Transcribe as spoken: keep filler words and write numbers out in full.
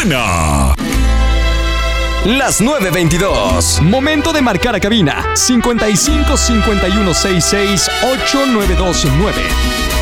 buena. Las nueve veintidós. Momento de marcar a cabina. cincuenta y cinco cincuenta y uno sesenta y seis ocho nueve dos nueve.